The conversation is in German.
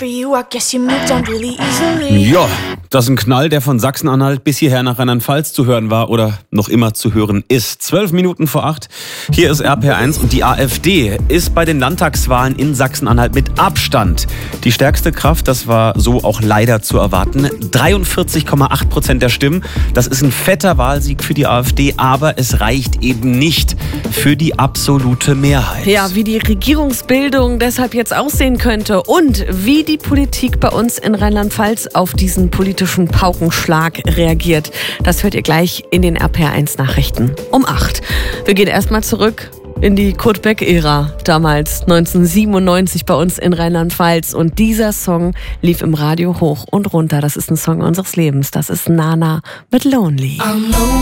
Ja, das ist ein Knall, der von Sachsen-Anhalt bis hierher nach Rheinland-Pfalz zu hören war oder noch immer zu hören ist. 12 Minuten vor 8. Hier ist RPR1 und die AfD ist bei den Landtagswahlen in Sachsen-Anhalt mit Abstand die stärkste Kraft. Das war so auch leider zu erwarten. 43,8% der Stimmen. Das ist ein fetter Wahlsieg für die AfD, aber es reicht eben nicht für die absolute Mehrheit. Ja, wie die Regierungsbildung deshalb jetzt aussehen könnte und wie die Politik bei uns in Rheinland-Pfalz auf diesen politischen Paukenschlag reagiert. Das hört ihr gleich in den RPR1-Nachrichten um 8. Wir gehen erstmal zurück in die Kurt Beck-Ära, damals 1997 bei uns in Rheinland-Pfalz. Und dieser Song lief im Radio hoch und runter. Das ist ein Song unseres Lebens. Das ist Nana mit Lonely.